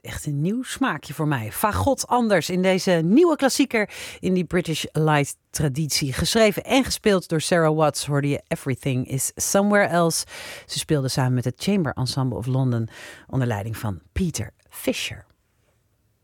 echt een nieuw smaakje voor mij. Fagot anders in deze nieuwe klassieker in die British Light traditie. Geschreven en gespeeld door Sarah Watts hoorde je Everything is Somewhere Else. Ze speelde samen met het Chamber Ensemble of London onder leiding van Peter Fisher.